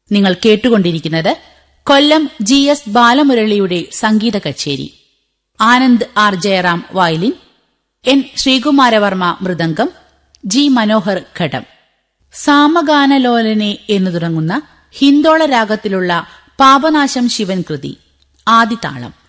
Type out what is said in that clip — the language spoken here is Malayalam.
നിങ്ങൾ കേട്ടുകൊണ്ടിരിക്കുന്നത് കൊല്ലം GS ബാലമുരളിയുടെ സംഗീത കച്ചേരി. Anand R Jayaram violin, N Sreekumara Varma mridangam, G Manohar ഘടം. സാമഗാനലോലനെ എന്നു തുടങ്ങുന്ന ഹിന്ദോള രാഗത്തിലുള്ള പാപനാശം ശിവൻ കൃതി ആദിതാളം.